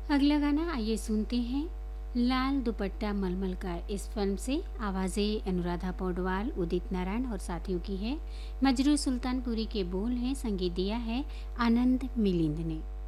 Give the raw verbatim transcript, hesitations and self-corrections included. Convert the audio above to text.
अगला गाना आइए सुनते हैं। लाल दुपट्टा मलमल का, इस फिल्म से आवाज़ें अनुराधा पौडवाल, उदित नारायण और साथियों की है। मजरू सुल्तानपुरी के बोल हैं, संगीत दिया है आनंद मिलिंद ने।